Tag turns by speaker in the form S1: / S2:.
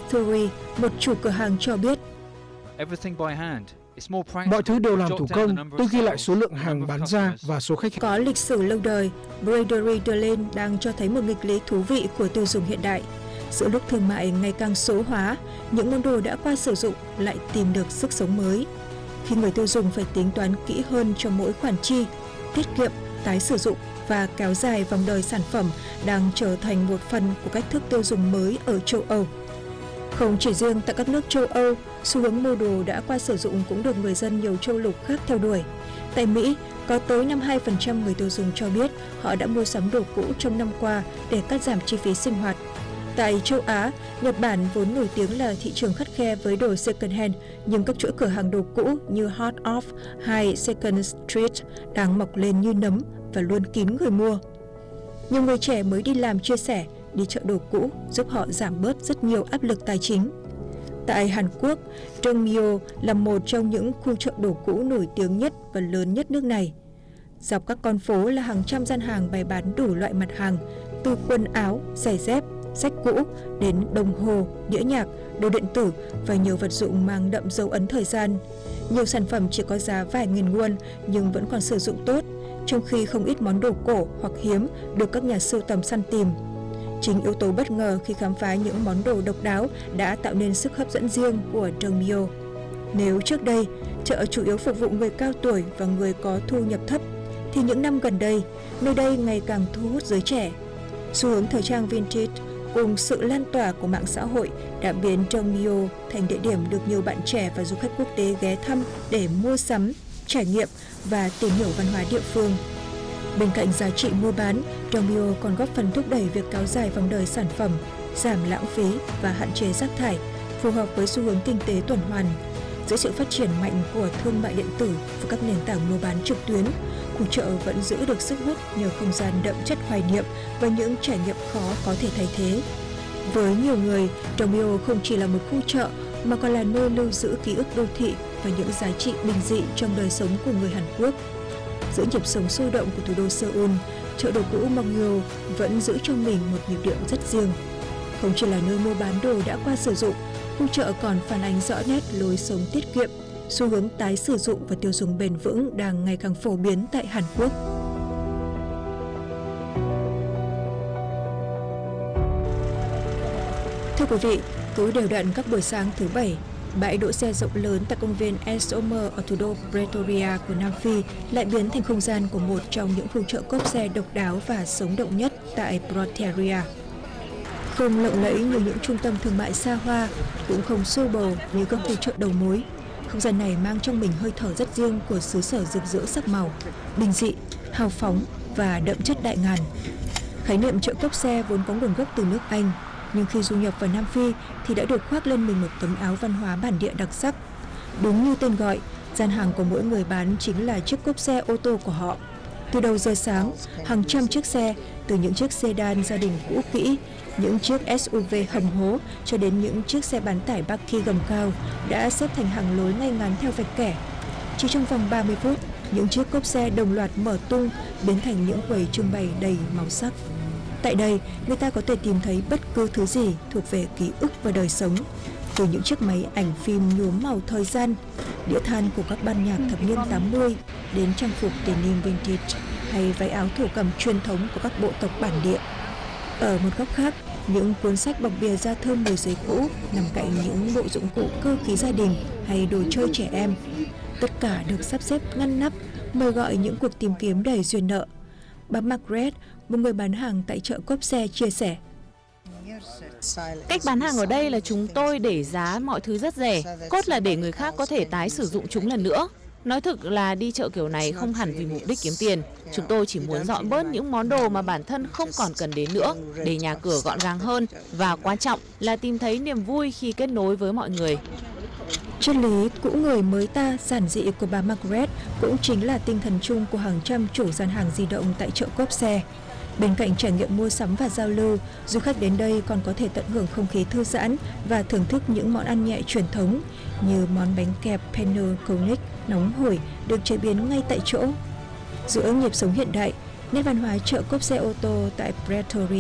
S1: Theory, một chủ cửa hàng cho biết.
S2: Mọi thứ đều làm thủ công, tôi ghi lại số lượng hàng bán ra và số khách hàng.
S1: Có lịch sử lâu đời, Braderie de Lane đang cho thấy một nghịch lý thú vị của tiêu dùng hiện đại. Giữa lúc thương mại ngày càng số hóa, những món đồ đã qua sử dụng lại tìm được sức sống mới. Khi người tiêu dùng phải tính toán kỹ hơn cho mỗi khoản chi, tiết kiệm, tái sử dụng và kéo dài vòng đời sản phẩm đang trở thành một phần của cách thức tiêu dùng mới ở châu Âu. Không chỉ riêng tại các nước châu Âu, xu hướng mua đồ đã qua sử dụng cũng được người dân nhiều châu lục khác theo đuổi. Tại Mỹ, có tới 52% người tiêu dùng cho biết họ đã mua sắm đồ cũ trong năm qua để cắt giảm chi phí sinh hoạt. Tại châu Á, Nhật Bản vốn nổi tiếng là thị trường khắt khe với đồ second hand, nhưng các chuỗi cửa hàng đồ cũ như Heart of hay Second Street đang mọc lên như nấm và luôn kín người mua. Nhiều người trẻ mới đi làm chia sẻ, đi chợ đồ cũ giúp họ giảm bớt rất nhiều áp lực tài chính. Tại Hàn Quốc, Dongmyo là một trong những khu chợ đồ cũ nổi tiếng nhất và lớn nhất nước này. Dọc các con phố là hàng trăm gian hàng bày bán đủ loại mặt hàng, từ quần áo, giày dép, sách cũ đến đồng hồ, đĩa nhạc, đồ điện tử và nhiều vật dụng mang đậm dấu ấn thời gian. Nhiều sản phẩm chỉ có giá vài nghìn won nhưng vẫn còn sử dụng tốt, trong khi không ít món đồ cổ hoặc hiếm được các nhà sưu tầm săn tìm. Chính yếu tố bất ngờ khi khám phá những món đồ độc đáo đã tạo nên sức hấp dẫn riêng của Dongmyo. Nếu trước đây, chợ chủ yếu phục vụ người cao tuổi và người có thu nhập thấp, thì những năm gần đây, nơi đây ngày càng thu hút giới trẻ. Xu hướng thời trang vintage cùng sự lan tỏa của mạng xã hội đã biến Dongmyo thành địa điểm được nhiều bạn trẻ và du khách quốc tế ghé thăm để mua sắm, trải nghiệm và tìm hiểu văn hóa địa phương. Bên cạnh giá trị mua bán, Dongmyo còn góp phần thúc đẩy việc kéo dài vòng đời sản phẩm, giảm lãng phí và hạn chế rác thải, phù hợp với xu hướng kinh tế tuần hoàn. Giữa sự phát triển mạnh của thương mại điện tử và các nền tảng mua bán trực tuyến, khu chợ vẫn giữ được sức hút nhờ không gian đậm chất hoài niệm và những trải nghiệm khó có thể thay thế. Với nhiều người, Dongmyo không chỉ là một khu chợ mà còn là nơi lưu giữ ký ức đô thị và những giá trị bình dị trong đời sống của người Hàn Quốc. Giữa nhịp sống sôi động của thủ đô Seoul, chợ đồ cũ Mongyo vẫn giữ cho mình một nhịp điệu rất riêng. Không chỉ là nơi mua bán đồ đã qua sử dụng, khu chợ còn phản ánh rõ nét lối sống tiết kiệm, xu hướng tái sử dụng và tiêu dùng bền vững đang ngày càng phổ biến tại Hàn Quốc. Thưa quý vị, cứ đều đặn các buổi sáng thứ Bảy, bãi đỗ xe rộng lớn tại công viên Essomer ở thủ đô Pretoria của Nam Phi lại biến thành không gian của một trong những khu chợ cốp xe độc đáo và sống động nhất tại Pretoria. Không lộng lẫy như những trung tâm thương mại xa hoa, cũng không xô bồ như các khu chợ đầu mối. Không gian này mang trong mình hơi thở rất riêng của xứ sở rực rỡ sắc màu, bình dị, hào phóng và đậm chất đại ngàn. Khái niệm chợ cốp xe vốn có nguồn gốc từ nước Anh, nhưng khi du nhập vào Nam Phi thì đã được khoác lên mình một tấm áo văn hóa bản địa đặc sắc. Đúng như tên gọi, gian hàng của mỗi người bán chính là chiếc cốp xe ô tô của họ. Từ đầu giờ sáng, hàng trăm chiếc xe, từ những chiếc sedan gia đình cũ kỹ, những chiếc SUV hầm hố cho đến những chiếc xe bán tải Bakkie gầm cao đã xếp thành hàng lối ngay ngắn theo vạch kẻ. Chỉ trong vòng 30 phút, những chiếc cốp xe đồng loạt mở tung biến thành những quầy trưng bày đầy màu sắc. Tại đây, người ta có thể tìm thấy bất cứ thứ gì thuộc về ký ức và đời sống, từ những chiếc máy ảnh phim nhuốm màu thời gian, đĩa than của các ban nhạc thập niên 80 đến trang phục denim vintage hay váy áo thổ cẩm truyền thống của các bộ tộc bản địa. Ở một góc khác, những cuốn sách bọc bìa da thơm mùi giấy cũ nằm cạnh những bộ dụng cụ cơ khí gia đình hay đồ chơi trẻ em. Tất cả được sắp xếp ngăn nắp, mời gọi những cuộc tìm kiếm đầy duyên nợ. Bà Margaret, một người bán hàng tại chợ cốp xe, chia sẻ.
S3: Cách bán hàng ở đây là chúng tôi để giá mọi thứ rất rẻ, cốt là để người khác có thể tái sử dụng chúng lần nữa. Nói thực là đi chợ kiểu này không hẳn vì mục đích kiếm tiền. Chúng tôi chỉ muốn dọn bớt những món đồ mà bản thân không còn cần đến nữa, để nhà cửa gọn gàng hơn, và quan trọng là tìm thấy niềm vui khi kết nối với mọi người.
S1: Triết lý cũ người mới ta giản dị của bà Margaret cũng chính là tinh thần chung của hàng trăm chủ gian hàng di động tại chợ cốp xe. Bên cạnh trải nghiệm mua sắm và giao lưu, du khách đến đây còn có thể tận hưởng không khí thư giãn và thưởng thức những món ăn nhẹ truyền thống như món bánh kẹp Pennerkönig nóng hổi được chế biến ngay tại chỗ. Giữa nhịp sống hiện đại, nét văn hóa chợ cốp xe ô tô tại Pretoria